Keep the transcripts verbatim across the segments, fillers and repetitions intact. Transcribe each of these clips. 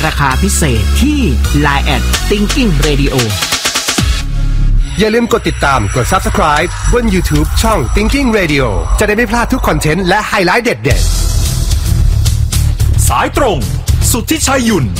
ราคาพิเศษที่ ไลน์ แอท Thinking Radio อย่าลืมกดติดตามกด Subscribe บน YouTube ช่อง Thinking Radio จะได้ไม่พลาดทุกคอนเทนต์และไฮไลท์เด็ดๆสายตรงสุทธิชัยหยุ่น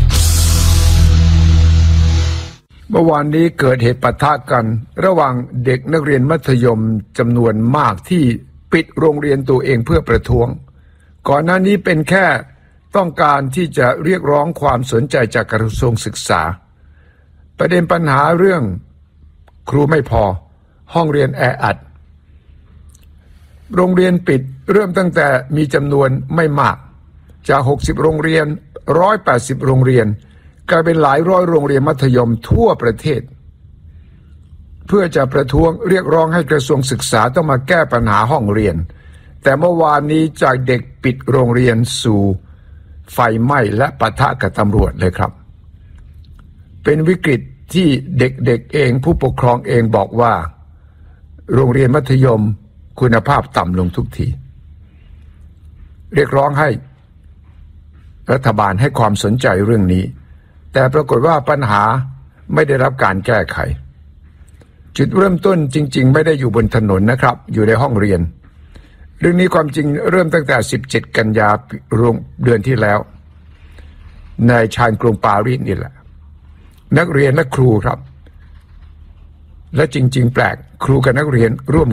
เมื่อวานนี้เกิดเหตุปะทะกันระหว่างเด็กนักเรียนมัธยมจำนวนมากที่ปิดโรงเรียนตัวเองเพื่อประท้วงก่อนหน้านี้เป็นแค่ต้องการที่จะเรียกร้องความสนใจจากกระทรวงศึกษาประเด็นปัญหาเรื่องครูไม่พอห้องเรียนแออัดโรงเรียนปิดเริ่มตั้งแต่มีจำนวนไม่มากจากหกสิบโรงเรียนหนึ่งร้อยแปดสิบโรงเรียนกลายเป็นหลายร้อยโรงเรียนมัธยมทั่วประเทศเพื่อจะประท้วงเรียกร้องให้กระทรวงศึกษาต้องมาแก้ปัญหาห้องเรียนแต่เมื่อวานนี้จากเด็กปิดโรงเรียนสู่ไฟไหม้และปะทะกับตำรวจเลยครับเป็นวิกฤตที่เด็กๆเองผู้ปกครองเองบอกว่าโรงเรียนมัธยมคุณภาพต่ำลงทุกทีเรียกร้องให้รัฐบาลให้ความสนใจเรื่องนี้แต่ปรากฏว่าปัญหาไม่ได้รับการแก้ไขจุดเริ่มต้นจริงๆไม่ได้อยู่บนถนนนะครับอยู่ในห้องเรียนเรื่องนี้ความจริงเริ่มตั้งแต่สิบเจ็ดกันยายนเดือนที่แล้วในชานกรุงปารีสนี่แหละนักเรียนและครูครับและจริงๆแปลกครูกับนักเรียนร่วม